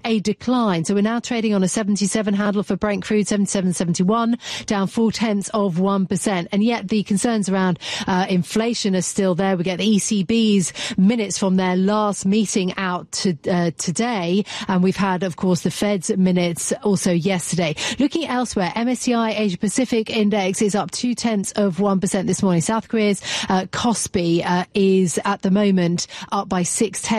a decline. So we're now trading on a 77 handle for Brent crude, 77.71, down 0.4%. And yet the concerns around inflation are still there. We get the ECB's minutes from their last meeting out today. And we've had, of course, the Fed's minutes also yesterday. Looking elsewhere, MSCI Asia Pacific Index is up 0.2% this morning. South Korea's Kospi is at the moment up by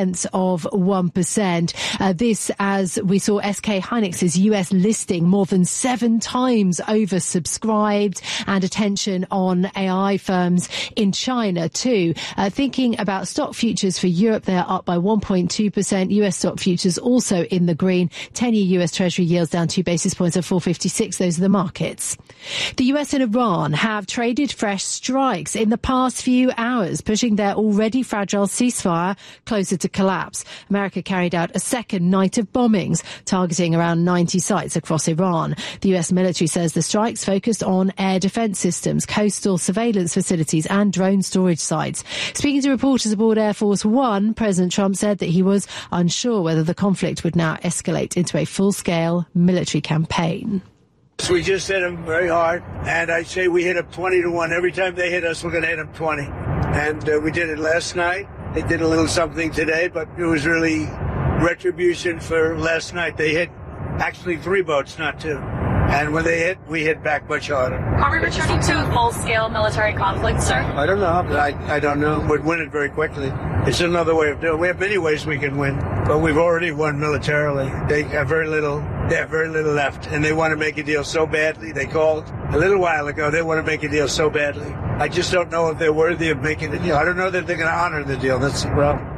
0.6%. This, as we saw SK Hynix's US listing more than 7 times oversubscribed, and attention on AI firms in China too. Thinking about stock futures for Europe, they are up by 1.2%. US stock futures also in the green. 10-year US Treasury yields down 2 basis points at 4.56. Those are the markets. The US and Iran have traded fresh strikes in the past few hours, pushing their already fragile ceasefire closer to collapse. America carried out a second night of bombings, targeting around 90 sites across Iran. The US military says the strikes focused on air defense systems, coastal surveillance facilities and drone storage sites. Speaking to reporters aboard Air Force One, President Trump said that he was unsure whether the conflict would now escalate into a full-scale military campaign. So we just hit them very hard, and I say we hit them 20-1. Every time they hit us, we're going to hit them 20. And we did it last night. They did a little something today, but it was really retribution for last night. They hit actually 3 boats, not 2. And when they hit, we hit back much harder. Are we returning to a full-scale military conflict, sir? I don't know. I don't know. We'd win it very quickly. It's another way of doing it. We have many ways we can win, but we've already won militarily. They have very little left, and they want to make a deal so badly. They called a little while ago. They want to make a deal so badly. I just don't know if they're worthy of making the deal. I don't know that they're going to honor the deal. That's the problem.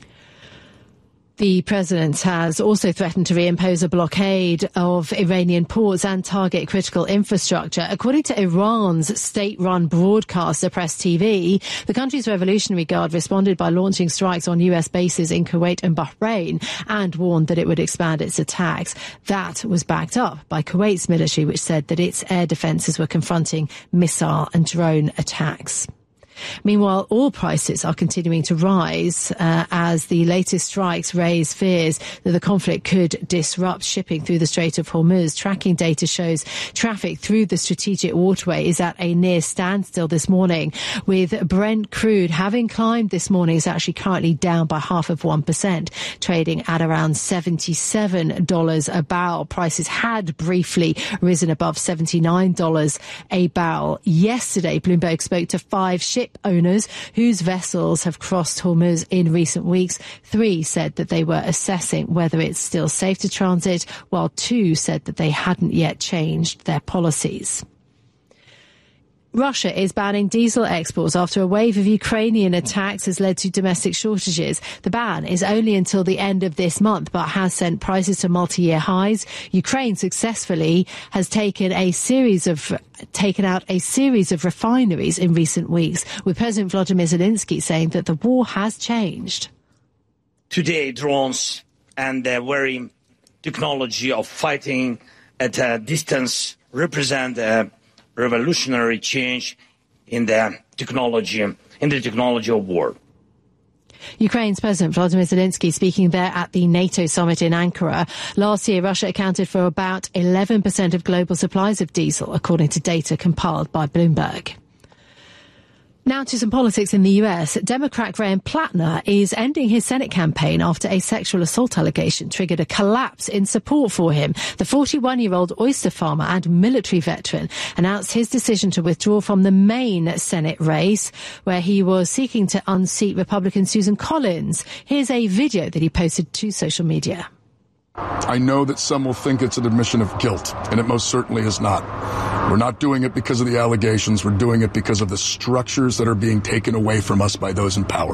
The president has also threatened to reimpose a blockade of Iranian ports and target critical infrastructure. According to Iran's state-run broadcaster Press TV, the country's Revolutionary Guard responded by launching strikes on US bases in Kuwait and Bahrain and warned that it would expand its attacks. That was backed up by Kuwait's military, which said that its air defences were confronting missile and drone attacks. Meanwhile, oil prices are continuing to rise as the latest strikes raise fears that the conflict could disrupt shipping through the Strait of Hormuz. Tracking data shows traffic through the strategic waterway is at a near standstill this morning, with Brent crude having climbed this morning is actually currently down by 0.5%, trading at around $77 a barrel. Prices had briefly risen above $79 a barrel. Yesterday, Bloomberg spoke to 5 ship owners whose vessels have crossed Hormuz in recent weeks. 3 said that they were assessing whether it's still safe to transit, while 2 said that they hadn't yet changed their policies. Russia is banning diesel exports after a wave of Ukrainian attacks has led to domestic shortages. The ban is only until the end of this month, but has sent prices to multi-year highs. Ukraine successfully has taken out a series of refineries in recent weeks, with President Volodymyr Zelensky saying that the war has changed. Today, drones and the very technology of fighting at a distance represent a revolutionary change in the technology of war. Ukraine's President Volodymyr Zelensky speaking there at the NATO summit in Ankara. Last year, Russia accounted for about 11% of global supplies of diesel, according to data compiled by Bloomberg. Now to some politics in the US. Democrat Graham Plattner is ending his Senate campaign after a sexual assault allegation triggered a collapse in support for him. The 41-year-old oyster farmer and military veteran announced his decision to withdraw from the Maine Senate race, where he was seeking to unseat Republican Susan Collins. Here's a video that he posted to social media. I know that some will think it's an admission of guilt, and it most certainly is not. We're not doing it because of the allegations. We're doing it because of the structures that are being taken away from us by those in power.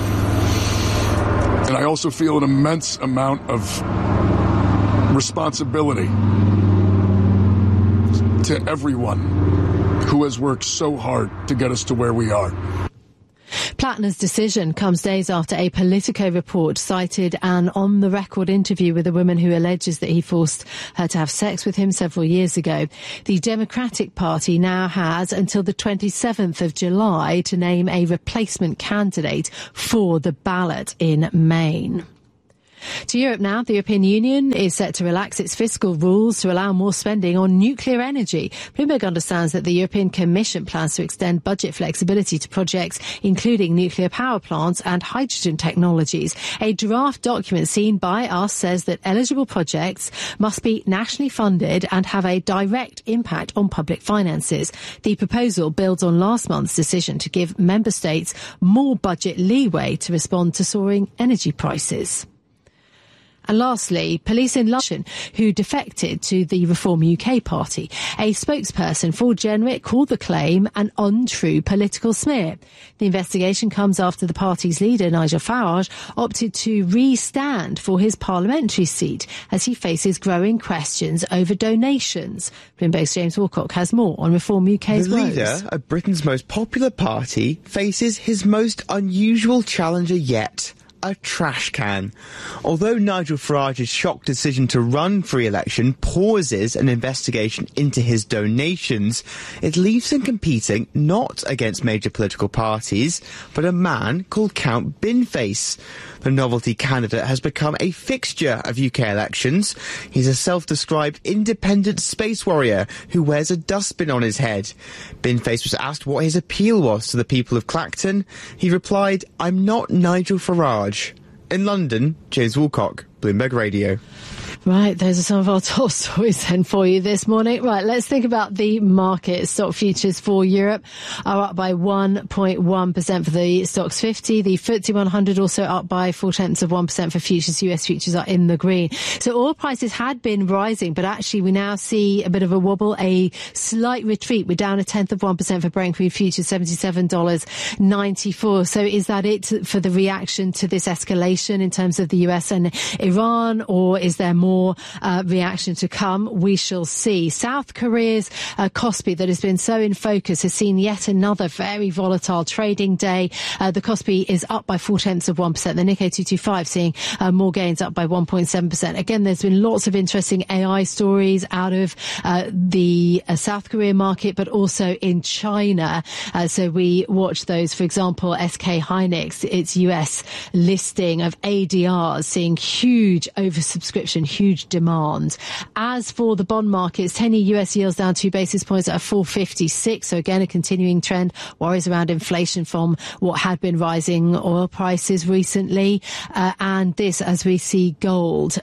And I also feel an immense amount of responsibility to everyone who has worked so hard to get us to where we are. Plattner's decision comes days after a Politico report cited an on-the-record interview with a woman who alleges that he forced her to have sex with him several years ago. The Democratic Party now has until the 27th of July to name a replacement candidate for the ballot in Maine. To Europe now, the European Union is set to relax its fiscal rules to allow more spending on nuclear energy. Bloomberg understands that the European Commission plans to extend budget flexibility to projects including nuclear power plants and hydrogen technologies. A draft document seen by us says that eligible projects must be nationally funded and have a direct impact on public finances. The proposal builds on last month's decision to give member states more budget leeway to respond to soaring energy prices. And lastly, police in London who defected to the Reform UK party. A spokesperson for Jenrick called the claim an untrue political smear. The investigation comes after the party's leader, Nigel Farage, opted to re-stand for his parliamentary seat as he faces growing questions over donations. Bloomberg's James Wilcock has more on Reform UK's The leader of Britain's most popular party faces his most unusual challenger yet. A trash can. Although Nigel Farage's shock decision to run for re-election pauses an investigation into his donations, it leaves him competing not against major political parties, but a man called Count Binface. The novelty candidate has become a fixture of UK elections. He's a self-described independent space warrior who wears a dustbin on his head. Binface was asked what his appeal was to the people of Clacton. He replied, "I'm not Nigel Farage." In London, James Wilcock, Bloomberg Radio. Right, those are some of our top stories then for you this morning. Right, let's think about the market. Stock futures for Europe are up by 1.1% for the Stoxx 50. The FTSE 100 also up by 0.4% for futures. US futures are in the green. So oil prices had been rising, but actually we now see a bit of a wobble, a slight retreat. We're down 0.1% for Brent crude futures, $77.94. So is that it for the reaction to this escalation in terms of the US and Iran, or is there more reaction to come? We shall see. South Korea's Kospi, that has been so in focus, has seen yet another very volatile trading day. The Kospi is up by 0.4%. The Nikkei 225 seeing more gains, up by 1.7%. Again, there's been lots of interesting AI stories out of the South Korea market, but also in China. So we watch those. For example, SK Hynix, its US listing of ADRs, seeing huge oversubscription, huge demand. As for the bond markets, 10-year US yields down 2 basis points at 4.56. So again, a continuing trend. Worries around inflation from what had been rising oil prices recently. And this as we see gold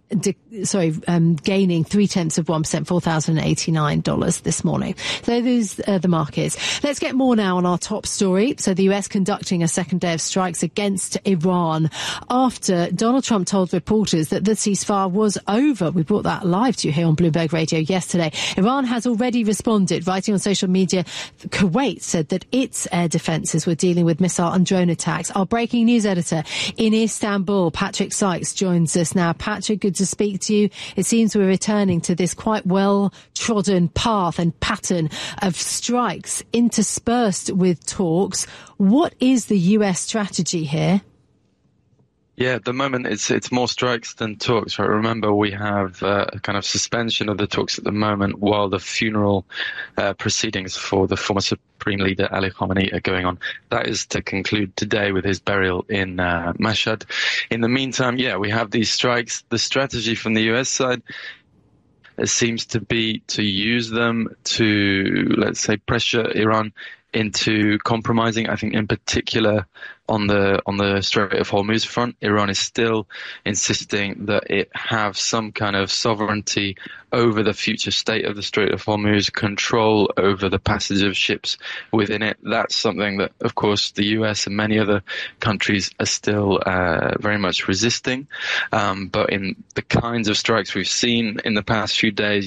gaining 0.3%, $4,089 this morning. So those are the markets. Let's get more now on our top story. So the US conducting a second day of strikes against Iran after Donald Trump told reporters that the ceasefire was over. We brought that live to you here on Bloomberg Radio yesterday. Iran has already responded, writing on social media. Kuwait said that its air defences were dealing with missile and drone attacks. Our breaking news editor in Istanbul, Patrick Sykes, joins us now. Patrick, good to speak to you. It seems we're returning to this quite well-trodden path and pattern of strikes interspersed with talks. What is the US strategy here? Yeah, at the moment it's more strikes than talks. Right? Remember, we have a kind of suspension of the talks at the moment while the funeral proceedings for the former Supreme Leader Ali Khamenei are going on. That is to conclude today with his burial in Mashhad. In the meantime, we have these strikes. The strategy from the US side seems to be to use them to, let's say, pressure Iran into compromising. I think in particular on the Strait of Hormuz front, Iran is still insisting that it have some kind of sovereignty over the future state of the Strait of Hormuz, control over the passage of ships within it. That's something that, of course, the US and many other countries are still very much resisting. But in the kinds of strikes we've seen in the past few days,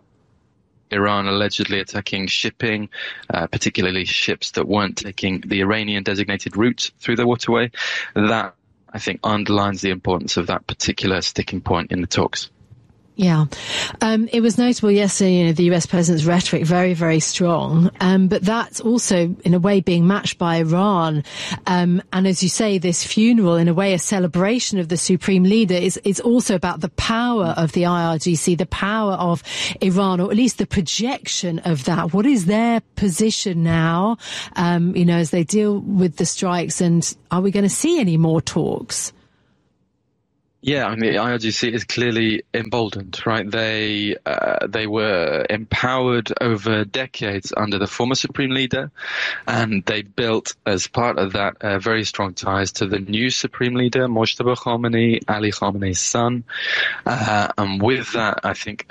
Iran allegedly attacking shipping, particularly ships that weren't taking the Iranian designated route through the waterway. That, I think, underlines the importance of that particular sticking point in the talks. Yeah. It was notable yesterday, the US president's rhetoric, very, very strong. But that's also, in a way, being matched by Iran. And as you say, this funeral, in a way, a celebration of the supreme leader is also about the power of the IRGC, the power of Iran, or at least the projection of that. What is their position now, as they deal with the strikes, and are we going to see any more talks? Yeah, I mean, the IRGC is clearly emboldened, right? They were empowered over decades under the former Supreme Leader, and they built, as part of that, very strong ties to the new Supreme Leader, Mojtaba Khomeini, Ali Khamenei's son. And with that, I think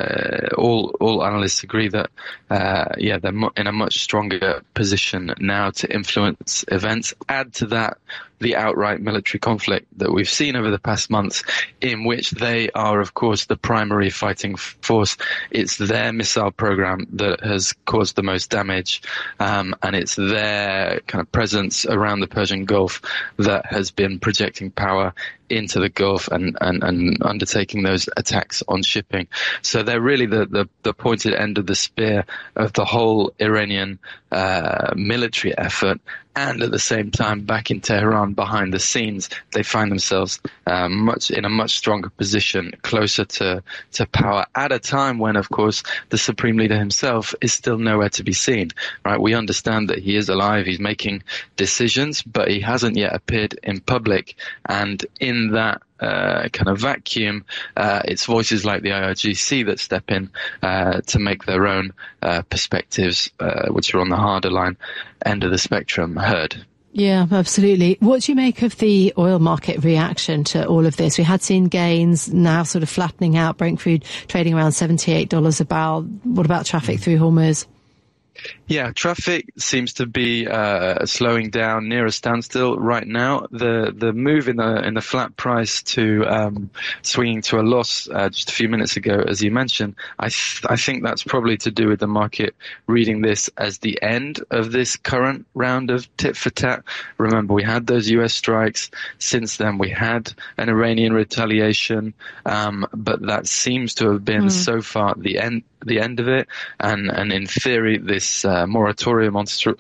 all analysts agree that, they're in a much stronger position now to influence events. Add to that the outright military conflict that we've seen over the past months, in which they are, of course, the primary fighting force. It's their missile program that has caused the most damage, and it's their kind of presence around the Persian Gulf that has been projecting power into the Gulf and undertaking those attacks on shipping. So they're really the pointed end of the spear of the whole Iranian military effort. And at the same time, back in Tehran, behind the scenes, they find themselves in a much stronger position, closer to power, at a time when, of course, the Supreme Leader himself is still nowhere to be seen. Right? We understand that he is alive, he's making decisions, but he hasn't yet appeared in public. And in that kind of vacuum, it's voices like the IRGC that step in to make their own perspectives, which are on the harder line end of the spectrum, heard. Yeah, absolutely. What do you make of the oil market reaction to all of this? We had seen gains, now sort of flattening out, Brent crude trading around $78 a barrel. What about traffic through Hormuz? Yeah, traffic seems to be slowing down near a standstill right now. The move in the flat price to swinging to a loss just a few minutes ago, as you mentioned, I think that's probably to do with the market reading this as the end of this current round of tit for tat. Remember, we had those US strikes. Since then, we had an Iranian retaliation, but that seems to have been so far the end of it. And in theory, this moratorium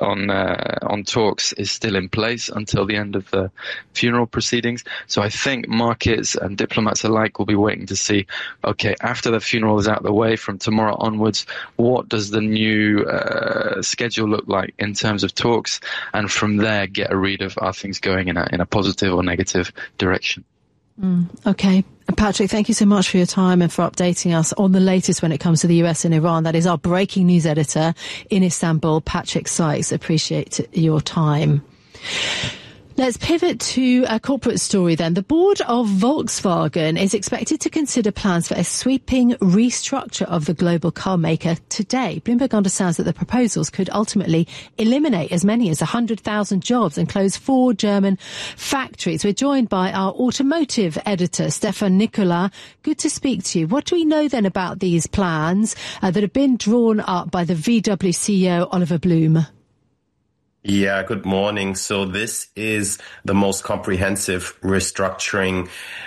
on talks is still in place until the end of the funeral proceedings. So I think markets and diplomats alike will be waiting to see, okay, after the funeral is out of the way, from tomorrow onwards, what does the new schedule look like in terms of talks? And from there, get a read of, are things going in a positive or negative direction? Okay. Patrick, thank you so much for your time and for updating us on the latest when it comes to the US and Iran. That is our breaking news editor in Istanbul, Patrick Sykes. Appreciate your time. Let's pivot to a corporate story then. The board of Volkswagen is expected to consider plans for a sweeping restructure of the global car maker today. Bloomberg understands that the proposals could ultimately eliminate as many as 100,000 jobs and close 4 German factories. We're joined by our automotive editor, Stefan Nicola. Good to speak to you. What do we know then about these plans that have been drawn up by the VW CEO, Oliver Blume? Yeah, good morning. So this is the most comprehensive restructuring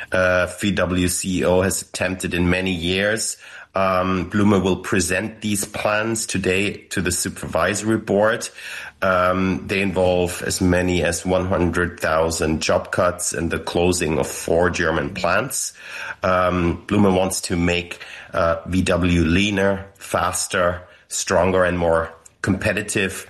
VW CEO has attempted in many years. Blume will present these plans today to the supervisory board. They involve as many as 100,000 job cuts and the closing of 4 German plants. Blume wants to make VW leaner, faster, stronger, and more competitive.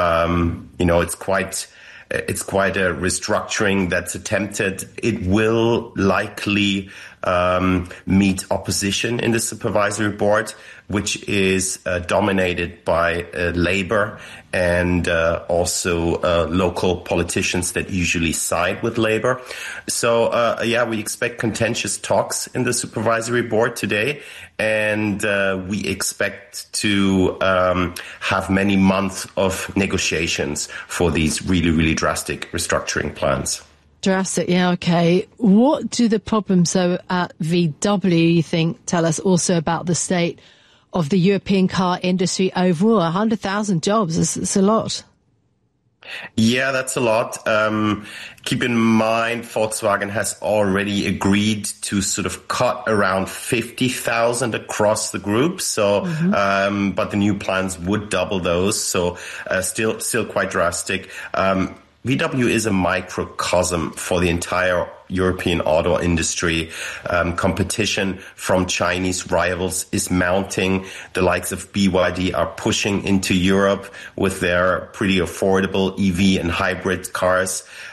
It's quite a restructuring that's attempted. It will likely meet opposition in the supervisory board, which is dominated by Labour and also local politicians that usually side with Labour. So, we expect contentious talks in the supervisory board today, and we expect to have many months of negotiations for these really, really drastic restructuring plans. Drastic, yeah, okay. What do the problems, though, at VW, you think, tell us also about the state of the European car industry overall? 100,000 jobs, it's a lot. Yeah, that's a lot. Keep in mind, Volkswagen has already agreed to sort of cut around 50,000 across the group. So, but the new plans would double those. So, still quite drastic. VW is a microcosm for the entire European auto industry. Competition from Chinese rivals is mounting. The likes of BYD are pushing into Europe with their pretty affordable EV and hybrid cars.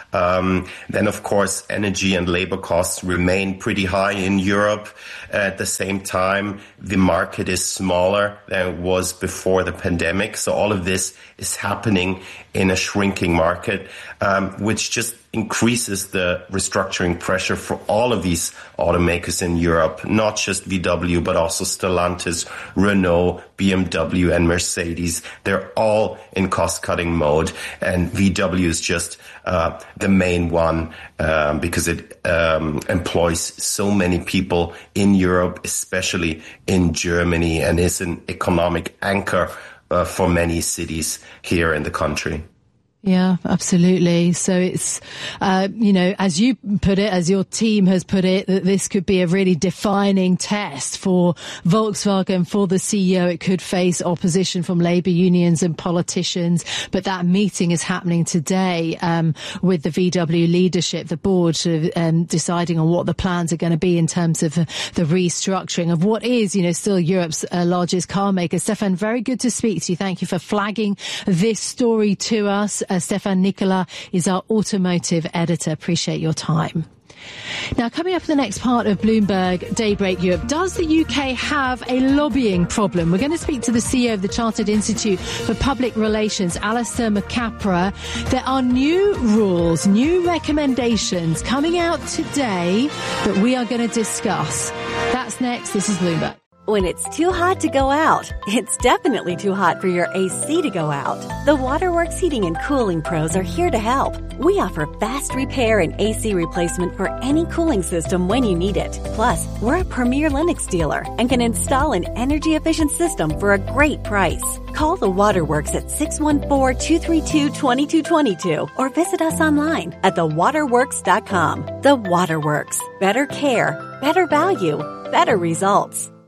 Then, of course, energy and labor costs remain pretty high in Europe. At the same time, the market is smaller than it was before the pandemic. So all of this is happening in a shrinking market, which just increases the restructuring pressure for all of these automakers in Europe, not just VW, but also Stellantis, Renault, BMW, and Mercedes. They're all in cost-cutting mode, and VW is just the main one because it employs so many people in Europe, especially in Germany, and is an economic anchor for many cities here in the country. Yeah, absolutely. So it's, as you put it, as your team has put it, that this could be a really defining test for Volkswagen, for the CEO. It could face opposition from labour unions and politicians. But that meeting is happening today, with the VW leadership, the board, deciding on what the plans are going to be in terms of the restructuring of what is, still Europe's largest car maker. Stefan, very good to speak to you. Thank you for flagging this story to us. Stefan Nicola is our automotive editor. Appreciate your time. Now, coming up in the next part of Bloomberg Daybreak Europe, does the UK have a lobbying problem? We're going to speak to the CEO of the Chartered Institute for Public Relations, Alistair McCapra. There are new rules, new recommendations coming out today that we are going to discuss. That's next. This is Bloomberg. When it's too hot to go out, it's definitely too hot for your AC to go out. The Waterworks Heating and Cooling Pros are here to help. We offer fast repair and AC replacement for any cooling system when you need it. Plus, we're a premier Lennox dealer and can install an energy-efficient system for a great price. Call the Waterworks at 614-232-2222 or visit us online at thewaterworks.com. The Waterworks. Better care, better value, better results.